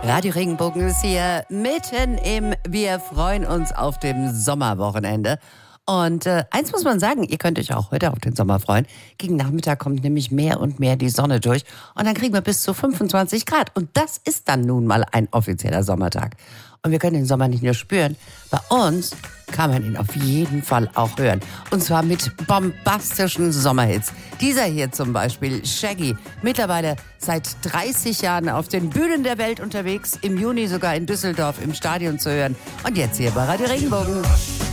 Radio Regenbogen ist hier mitten im Wir freuen uns auf dem Sommerwochenende. Und eins muss man sagen, ihr könnt euch auch heute auf den Sommer freuen. Gegen Nachmittag kommt nämlich mehr und mehr die Sonne durch und dann kriegen wir bis zu 25 Grad. Und das ist dann nun mal ein offizieller Sommertag. Und wir können den Sommer nicht nur spüren, bei uns kann man ihn auf jeden Fall auch hören. Und zwar mit bombastischen Sommerhits. Dieser hier zum Beispiel, Shaggy, mittlerweile seit 30 Jahren auf den Bühnen der Welt unterwegs, im Juni sogar in Düsseldorf im Stadion zu hören. Und jetzt hier bei Radio Regenbogen.